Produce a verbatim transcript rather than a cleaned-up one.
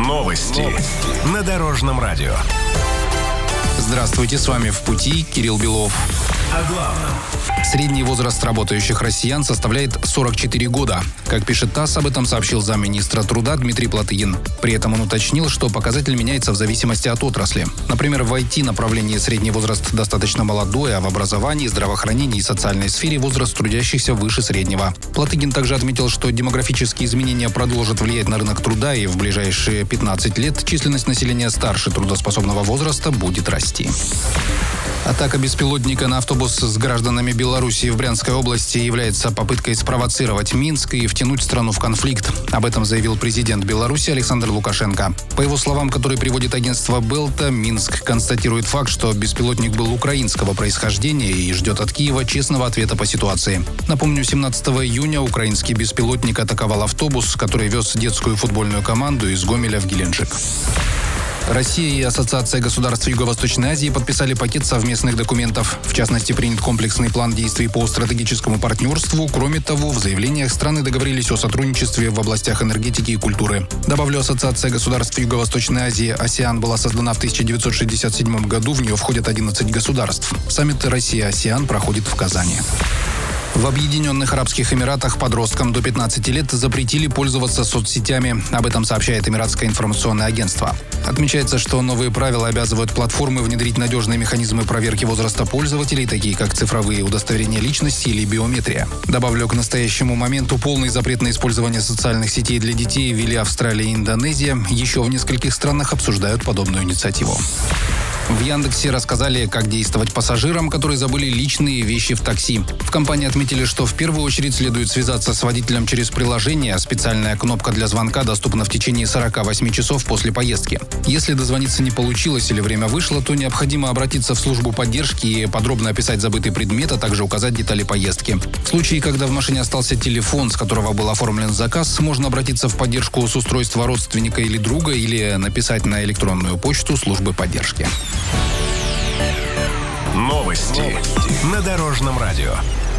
Новости на Дорожном радио. Здравствуйте, с вами «В пути» Кирилл Белов. О главном. Средний возраст работающих россиян составляет сорок четыре года. Как пишет ТАСС, об этом сообщил замминистра труда Дмитрий Платыгин. При этом он уточнил, что показатель меняется в зависимости от отрасли. Например, в ай ти-направлении средний возраст достаточно молодой, а в образовании, здравоохранении и социальной сфере возраст трудящихся выше среднего. Платыгин также отметил, что демографические изменения продолжат влиять на рынок труда, и в ближайшие пятнадцать лет численность населения старше трудоспособного возраста будет расти. Атака беспилотника на автобус с гражданами Белоруссии в Брянской области является попыткой спровоцировать Минск и втянуть страну в конфликт. Об этом заявил президент Беларуси Александр Лукашенко. По его словам, которые приводит агентство Белта, Минск констатирует факт, что беспилотник был украинского происхождения и ждет от Киева честного ответа по ситуации. Напомню, семнадцатого июня украинский беспилотник атаковал автобус, который вез детскую футбольную команду из Гомеля в Геленджик. Россия и Ассоциация государств Юго-Восточной Азии подписали пакет совместных документов. В частности, принят комплексный план действий по стратегическому партнерству. Кроме того, в заявлениях страны договорились о сотрудничестве в областях энергетики и культуры. Добавлю, Ассоциация государств Юго-Восточной Азии «АСЕАН» была создана в тысяча девятьсот шестьдесят седьмом году. В нее входят одиннадцать государств. Саммит Россия-АСЕАН проходит в Казани. В Объединенных Арабских Эмиратах подросткам до пятнадцати лет запретили пользоваться соцсетями. Об этом сообщает Эмиратское информационное агентство. Отмечается, что новые правила обязывают платформы внедрить надежные механизмы проверки возраста пользователей, такие как цифровые удостоверения личности или биометрия. Добавлю, к настоящему моменту полный запрет на использование социальных сетей для детей ввели Австралия и Индонезия. Еще в нескольких странах обсуждают подобную инициативу. В Яндексе рассказали, как действовать пассажирам, которые забыли личные вещи в такси. В компании отметили, что в первую очередь следует связаться с водителем через приложение. Специальная кнопка для звонка доступна в течение сорока восьми часов после поездки. Если дозвониться не получилось или время вышло, то необходимо обратиться в службу поддержки и подробно описать забытый предмет, а также указать детали поездки. В случае, когда в машине остался телефон, с которого был оформлен заказ, можно обратиться в поддержку с устройства родственника или друга или написать на электронную почту службы поддержки. Новости на Дорожном радио.